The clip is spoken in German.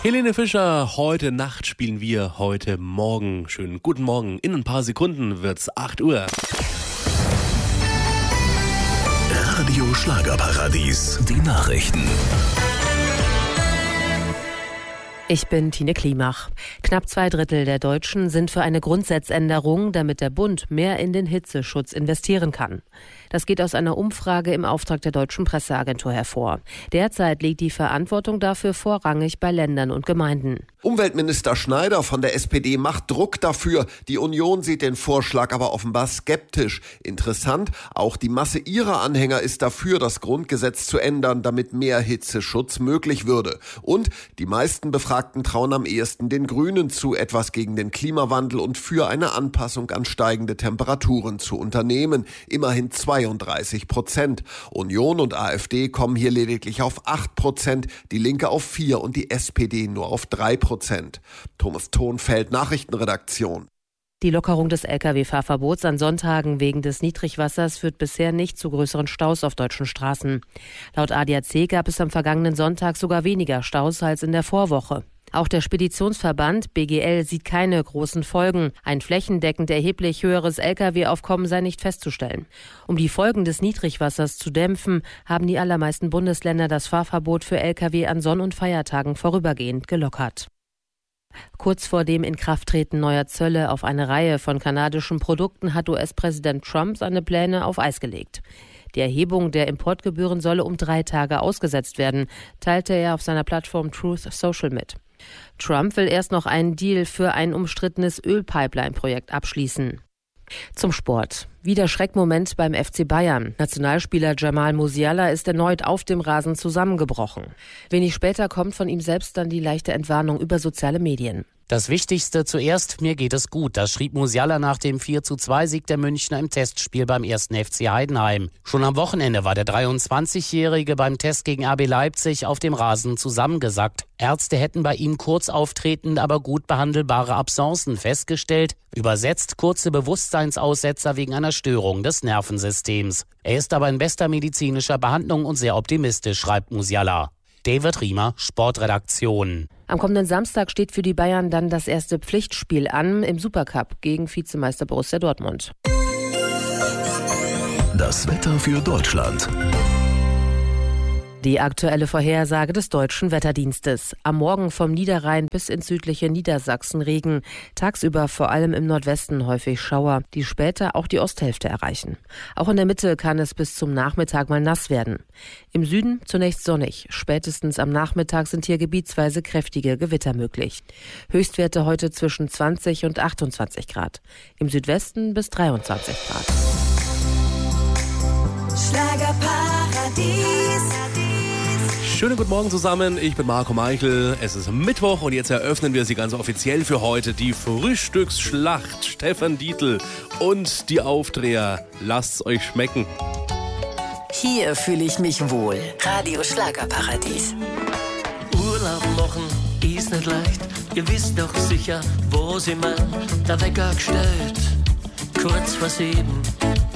Helene Fischer, heute Nacht spielen wir, heute Morgen. Schönen guten Morgen. In ein paar Sekunden wird's 8 Uhr. Radio Schlagerparadies, die Nachrichten. Ich bin Tine Klimach. Knapp 2/3 der Deutschen sind für eine Grundsatzänderung, damit der Bund mehr in den Hitzeschutz investieren kann. Das geht aus einer Umfrage im Auftrag der Deutschen Presseagentur hervor. Derzeit liegt die Verantwortung dafür vorrangig bei Ländern und Gemeinden. Umweltminister Schneider von der SPD macht Druck dafür. Die Union sieht den Vorschlag aber offenbar skeptisch. Interessant, auch die Masse ihrer Anhänger ist dafür, das Grundgesetz zu ändern, damit mehr Hitzeschutz möglich würde. Und die meisten Befragten trauen am ehesten den Grünen zu, etwas gegen den Klimawandel und für eine Anpassung an steigende Temperaturen zu unternehmen. Immerhin 32%. Union und AfD kommen hier lediglich auf 8%, die Linke auf 4% und die SPD nur auf 3%. Thomas Thonfeld, Nachrichtenredaktion. Die Lockerung des Lkw-Fahrverbots an Sonntagen wegen des Niedrigwassers führt bisher nicht zu größeren Staus auf deutschen Straßen. Laut ADAC gab es am vergangenen Sonntag sogar weniger Staus als in der Vorwoche. Auch der Speditionsverband BGL sieht keine großen Folgen. Ein flächendeckend erheblich höheres Lkw-Aufkommen sei nicht festzustellen. Um die Folgen des Niedrigwassers zu dämpfen, haben die allermeisten Bundesländer das Fahrverbot für Lkw an Sonn- und Feiertagen vorübergehend gelockert. Kurz vor dem Inkrafttreten neuer Zölle auf eine Reihe von kanadischen Produkten hat US-Präsident Trump seine Pläne auf Eis gelegt. Die Erhebung der Importgebühren solle um 3 Tage ausgesetzt werden, teilte er auf seiner Plattform Truth Social mit. Trump will erst noch einen Deal für ein umstrittenes Ölpipeline-Projekt abschließen. Zum Sport. Wieder Schreckmoment beim FC Bayern. Nationalspieler Jamal Musiala ist erneut auf dem Rasen zusammengebrochen. Wenig später kommt von ihm selbst dann die leichte Entwarnung über soziale Medien. Das Wichtigste zuerst, mir geht es gut. Das schrieb Musiala nach dem 4:2-Sieg der Münchner im Testspiel beim 1. FC Heidenheim. Schon am Wochenende war der 23-Jährige beim Test gegen RB Leipzig auf dem Rasen zusammengesackt. Ärzte hätten bei ihm kurz auftretende, aber gut behandelbare Absencen festgestellt. Übersetzt kurze Bewusstseinsaussetzer wegen einer Störung des Nervensystems. Er ist aber in bester medizinischer Behandlung und sehr optimistisch, schreibt Musiala. David Riemer, Sportredaktion. Am kommenden Samstag steht für die Bayern dann das erste Pflichtspiel an im Supercup gegen Vizemeister Borussia Dortmund. Das Wetter für Deutschland. Die aktuelle Vorhersage des Deutschen Wetterdienstes. Am Morgen vom Niederrhein bis ins südliche Niedersachsen Regen. Tagsüber vor allem im Nordwesten häufig Schauer, die später auch die Osthälfte erreichen. Auch in der Mitte kann es bis zum Nachmittag mal nass werden. Im Süden zunächst sonnig. Spätestens am Nachmittag sind hier gebietsweise kräftige Gewitter möglich. Höchstwerte heute zwischen 20 und 28 Grad. Im Südwesten bis 23 Grad. Schlagerparadies. Schönen guten Morgen zusammen, ich bin Marco Meichel. Es ist Mittwoch und jetzt eröffnen wir sie ganz offiziell für heute. Die Frühstücksschlacht, Stefan Dietl und die Aufdreher. Lasst's euch schmecken. Hier fühle ich mich wohl. Radio Schlagerparadies. Urlaub machen ist nicht leicht. Ihr wisst doch sicher, wo sie meinen. Der Wecker gestellt, kurz vor 7.